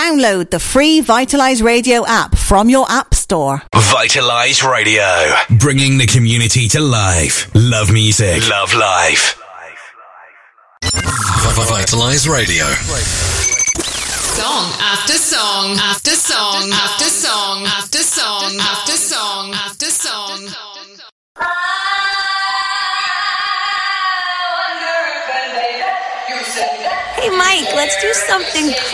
Download the free Vitalise Radio app from your app store. Vitalise Radio, bringing the community to life. Love music, love life. Vitalise Radio. Song after song after song after song after song after song after song. Hey Mike, let's do something